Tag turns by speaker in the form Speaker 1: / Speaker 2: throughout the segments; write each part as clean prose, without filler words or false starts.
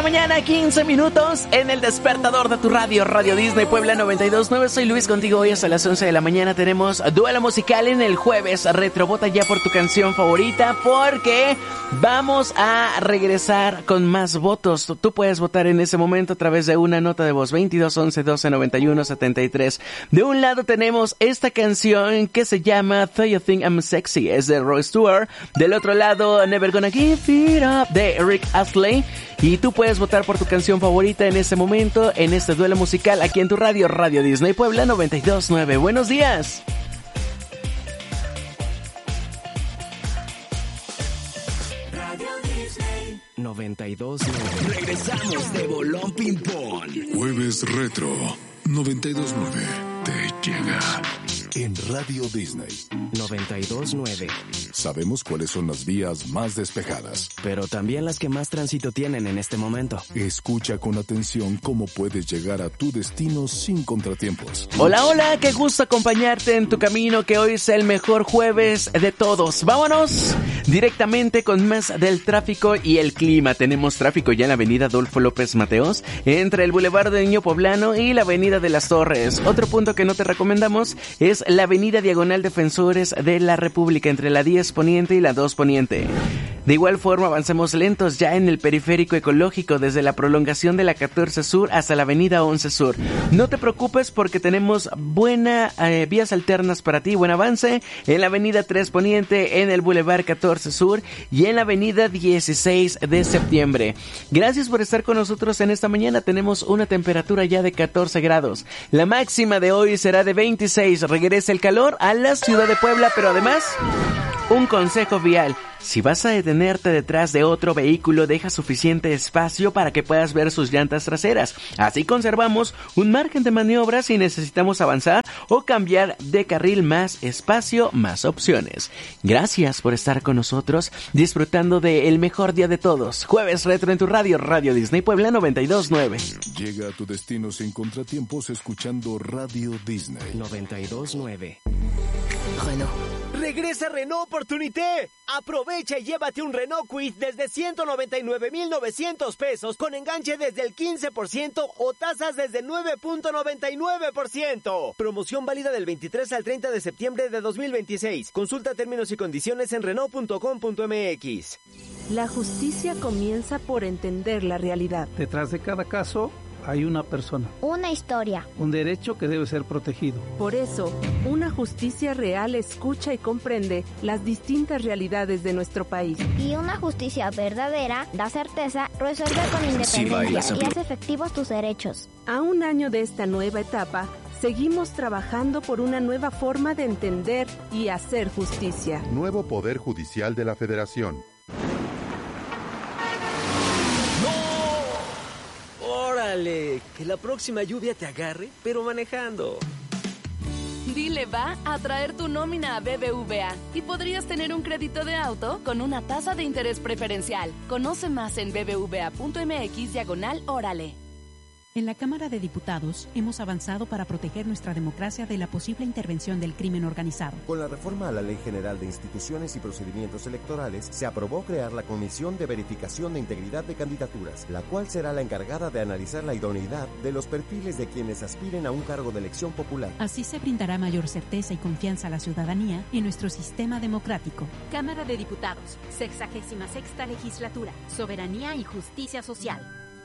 Speaker 1: mañana, 15 minutos en el despertador de tu radio, Radio Disney Puebla 92.9. Soy Luis contigo. Hoy hasta las 11 de la mañana tenemos duelo musical en el jueves retro. Vota ya por tu canción favorita porque vamos a regresar con más votos. Tú puedes votar en ese momento a través de una nota de voz 22 11 12 91 73. De un lado tenemos esta canción que se llama Do You Think I'm Sexy, es de Roy Stewart. Del otro lado, Never Gonna Give It Up de Rick Astley. Y tú puedes votar por tu canción favorita en este momento, en este duelo musical, aquí en tu radio, Radio Disney Puebla 92.9. ¡Buenos días!
Speaker 2: Radio Disney
Speaker 3: 92.9. Regresamos de Bolón Ping Pong.
Speaker 4: Jueves Retro 92.9 te llega en Radio Disney
Speaker 3: 92.9.
Speaker 4: Sabemos cuáles son las vías más despejadas,
Speaker 3: pero también las que más tránsito tienen en este momento.
Speaker 4: Escucha con atención cómo puedes llegar a tu destino sin contratiempos.
Speaker 1: Hola, hola, qué gusto acompañarte en tu camino, que hoy sea el mejor jueves de todos. Vámonos directamente con más del tráfico y el clima. Tenemos tráfico ya en la avenida Adolfo López Mateos, entre el Boulevard de Niño Poblano y la avenida de las Torres. Otro punto que no te recomendamos es la avenida Diagonal Defensores de la República, entre la 10 Poniente y la 2 Poniente. De igual forma avanzamos lentos ya en el periférico ecológico, desde la prolongación de la 14 Sur hasta la avenida 11 Sur. No te preocupes porque tenemos vías alternas para ti, buen avance en la avenida 3 Poniente, en el Boulevard 14 Sur y en la avenida 16 de septiembre. Gracias por estar con nosotros en esta mañana. Tenemos una temperatura ya de 14 grados. La máxima de hoy será de 26. Regresa el calor a la ciudad de Puebla, pero además, un consejo vial. Si vas a detenerte detrás de otro vehículo, deja suficiente espacio para que puedas ver sus llantas traseras. Así conservamos un margen de maniobra si necesitamos avanzar o cambiar de carril. Más espacio, más opciones. Gracias por estar con nosotros, disfrutando de el mejor día de todos. Jueves Retro en tu radio, Radio Disney Puebla 92.9.
Speaker 4: Llega a tu destino sin contratiempos escuchando Radio Disney
Speaker 3: 92.9.
Speaker 5: Renault. Regresa Renault Opportunité. Aprovecha y llévate un Renault Kwid desde 199,900 pesos con enganche desde el 15% o tasas desde 9.99%. Promoción válida del 23 al 30 de septiembre de 2026. Consulta términos y condiciones en Renault.com.mx.
Speaker 6: La justicia comienza por entender la realidad.
Speaker 7: Detrás de cada caso hay una persona.
Speaker 8: Una historia.
Speaker 7: Un derecho que debe ser protegido.
Speaker 6: Por eso, una justicia real escucha y comprende las distintas realidades de nuestro país.
Speaker 8: Y una justicia verdadera da certeza, resuelve con independencia y hace efectivos tus derechos.
Speaker 6: A un año de esta nueva etapa, seguimos trabajando por una nueva forma de entender y hacer justicia.
Speaker 9: Nuevo Poder Judicial de la Federación.
Speaker 5: ¡Órale! Que la próxima lluvia te agarre, pero manejando.
Speaker 10: Dile va a traer tu nómina a BBVA y podrías tener un crédito de auto con una tasa de interés preferencial. Conoce más en bbva.mx/órale.
Speaker 11: En la Cámara de Diputados hemos avanzado para proteger nuestra democracia de la posible intervención del crimen organizado.
Speaker 12: Con la reforma a la Ley General de Instituciones y Procedimientos Electorales, se aprobó crear la Comisión de Verificación de Integridad de Candidaturas, la cual será la encargada de analizar la idoneidad de los perfiles de quienes aspiren a un cargo de elección popular.
Speaker 11: Así se brindará mayor certeza y confianza a la ciudadanía en nuestro sistema democrático.
Speaker 13: Cámara de Diputados, 66ª Legislatura, Soberanía y Justicia Social.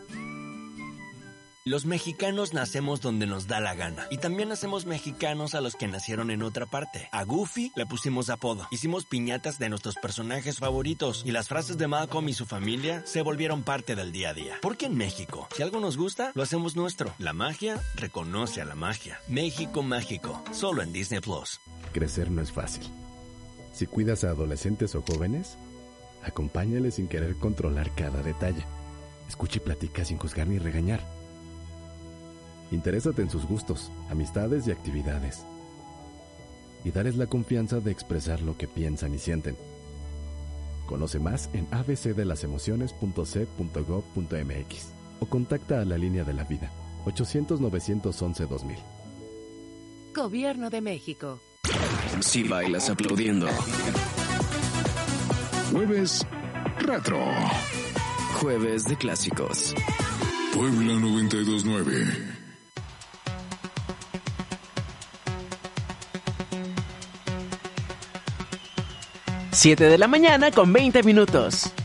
Speaker 3: Los mexicanos nacemos donde nos da la gana. Y también hacemos mexicanos a los que nacieron en otra parte. A Goofy le pusimos apodo. Hicimos piñatas de nuestros personajes favoritos. Y las frases de Malcolm y su familia se volvieron parte del día a día. Porque en México, si algo nos gusta, lo hacemos nuestro. La magia reconoce a la magia. México mágico. Solo en Disney Plus.
Speaker 14: Crecer no es fácil. Si cuidas a adolescentes o jóvenes, acompáñales sin querer controlar cada detalle. Escucha y platica sin juzgar ni regañar. Interésate en sus gustos, amistades y actividades. Y darles la confianza de expresar lo que piensan y sienten. Conoce más en abcdelasemociones.c.gov.mx o contacta a la Línea de la Vida, 800-911-2000.
Speaker 10: Gobierno de México.
Speaker 3: Si bailas aplaudiendo.
Speaker 4: Jueves Retro.
Speaker 15: Jueves de Clásicos.
Speaker 4: Puebla 92.9.
Speaker 1: 7 de la mañana con 20 minutos.